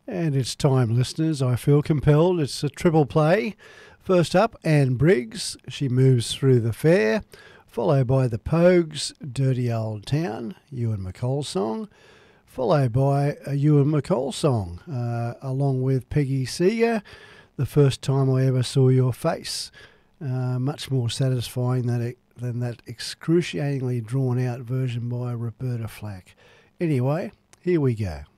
And it's time, listeners. I feel compelled. It's a triple play. First up, Anne Briggs. She moves through the fair. Followed by the Pogues, Dirty Old Town, Ewan McCall song. Followed by a Ewan McCall song, along with Peggy Seeger, The First Time I Ever Saw Your Face. Much more satisfying than that excruciatingly drawn-out version by Roberta Flack. Anyway, here we go.